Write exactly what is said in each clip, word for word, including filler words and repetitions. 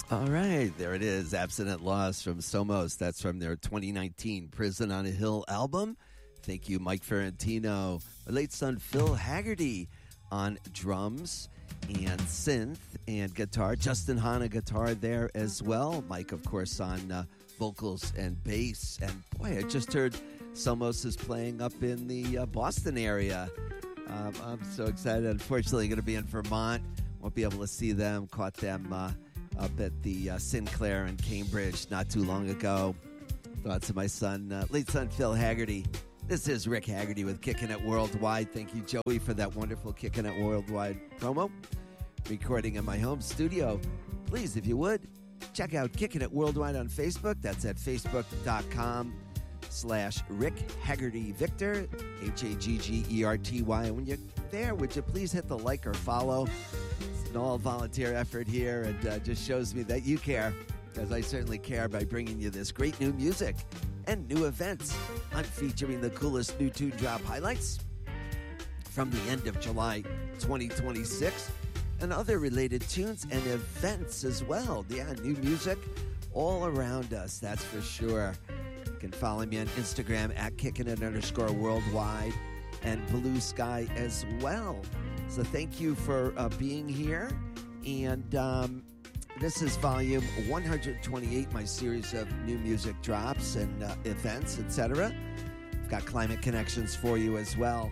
All right, there it is. Abstinent Loss from Somos. That's from their twenty nineteen Prison on a Hill album. Thank you, Mike Ferrantino. My late son, Phil Haggerty, on drums and synth and guitar. Justin Hanna, guitar there as well. Mike, of course, on uh, vocals and bass. And boy, I just heard Somos is playing up in the uh, Boston area. Um, I'm so excited. Unfortunately, going to be in Vermont. Won't be able to see them. Caught them uh, up at the uh, Sinclair in Cambridge not too long ago. Thoughts of my son, uh, late son Phil Haggerty. This is Rick Haggerty with Kickin' It Worldwide. Thank you, Joey, for that wonderful Kickin' It Worldwide promo. Recording in my home studio. Please, if you would, check out Kickin' It Worldwide on Facebook. That's at facebook.com slash Rick Haggerty Victor, H A G G E R T Y. And when you're there, would you please hit the like or follow? It's an all-volunteer effort here, and uh, just shows me that you care, because I certainly care by bringing you this great new music and new events. I'm featuring the coolest new tune drop highlights from the end of July twenty twenty-six and other related tunes and events as well. Yeah, new music all around us, that's for sure. You can follow me on Instagram at kickinit underscore worldwide and Blue Sky as well. So thank you for uh, being here. And um, this is volume one hundred twenty-eight, my series of new music drops and uh, events, et cetera. I've got Climate Connections for you as well.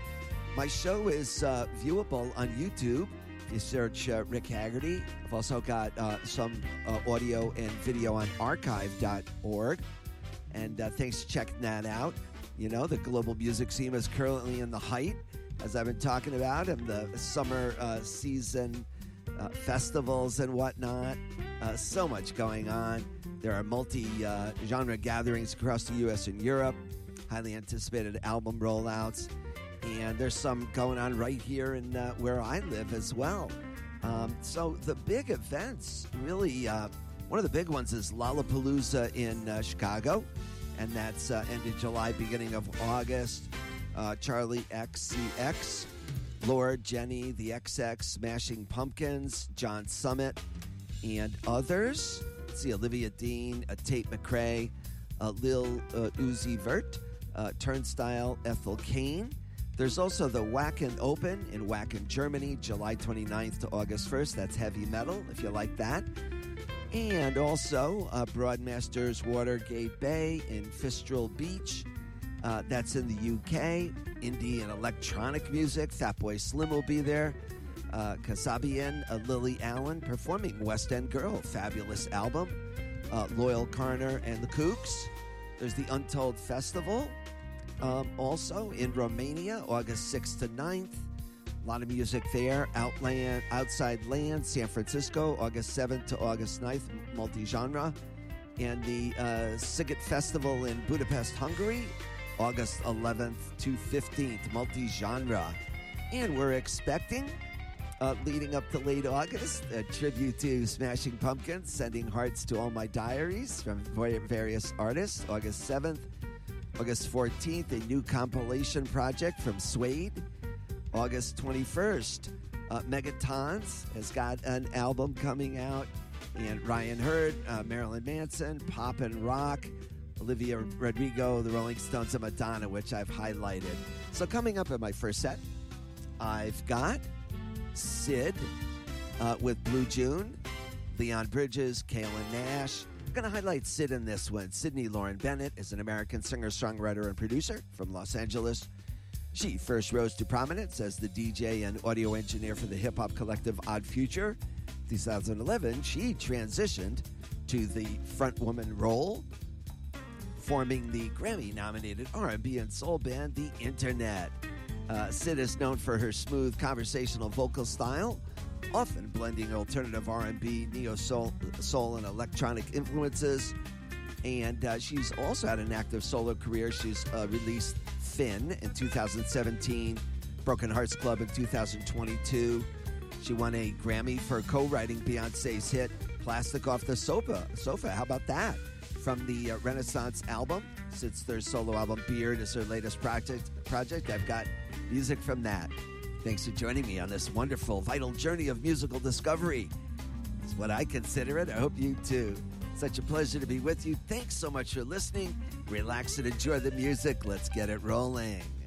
My show is uh, viewable on YouTube. You search uh, Rick Haggerty. I've also got uh, some uh, audio and video on archive dot org. And uh, thanks for checking that out. You know, the global music scene is currently in the height, as I've been talking about, and the summer uh, season uh, festivals and whatnot. Uh, so much going on. There are multi-genre uh, gatherings across the U S and Europe, highly anticipated album rollouts, and there's some going on right here in uh, where I live as well. Um, so the big events, really, uh, one of the big ones is Lollapalooza in uh, Chicago, and that's uh, end of July, beginning of August. Uh, Charlie X C X, Lord, Jenny, the X X, Smashing Pumpkins, John Summit, and others. Let's see, Olivia Dean, uh, Tate McRae, uh, Lil uh, Uzi Vert, uh, Turnstile, Ethel Cain. There's also the Wacken Open in Wacken, Germany, July twenty-ninth to August first. That's heavy metal, if you like that. And also uh, Broadmasters Watergate Bay in Fistral Beach. Uh, that's in the U K. Indie and electronic music. Fatboy Slim will be there. Uh, Kasabian, uh, Lily Allen performing West End Girl. Fabulous album. Uh, Loyal Carner and the Kooks. There's the Untold Festival. Um, also in Romania, August sixth to ninth. A lot of music there. Outland, Outside Land, San Francisco, August seventh to August ninth, multi-genre. And the uh, Siget Festival in Budapest, Hungary, August eleventh to fifteenth, multi-genre. And we're expecting, uh, leading up to late August, a tribute to Smashing Pumpkins, Sending Hearts to All My Diaries from various artists, August seventh. August fourteenth, a new compilation project from Suede. August twenty-first, uh, Megatons has got an album coming out. And Ryan Hurd, uh, Marilyn Manson, Pop and Rock, Olivia Rodrigo, the Rolling Stones, and Madonna, which I've highlighted. So coming up in my first set, I've got Sid uh, with Blue June, Leon Bridges, Kaylin Nash. I'm going to highlight Sid in this one. Sydney Lauren Bennett is an American singer, songwriter, and producer from Los Angeles. She first rose to prominence as the D J and audio engineer for the hip-hop collective Odd Future. two thousand eleven, she transitioned to the frontwoman role, forming the Grammy-nominated R and B and soul band, The Internet. Uh, Sid is known for her smooth conversational vocal style, often blending alternative R and B, neo-soul, soul, and electronic influences. And uh, she's also had an active solo career. She's uh, released Finn in two thousand seventeen, Broken Hearts Club in two thousand twenty-two. She won a Grammy for co-writing Beyonce's hit Plastic Off the Sofa. Sofa, how about that? From the uh, Renaissance album. Since their solo album Beard is her latest project, project, I've got music from that. Thanks for joining me on this wonderful, vital journey of musical discovery. It's what I consider it. I hope you too. Such a pleasure to be with you. Thanks so much for listening. Relax and enjoy the music. Let's get it rolling.